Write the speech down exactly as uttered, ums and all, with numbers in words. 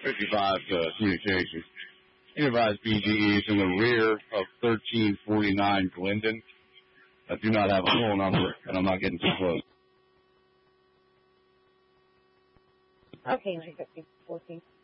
fifty-five to communications. Advised B G E is in the rear of thirteen forty-nine Glendon. I do not have a full number, and I'm not getting too close. Okay, nine fifteen fourteen.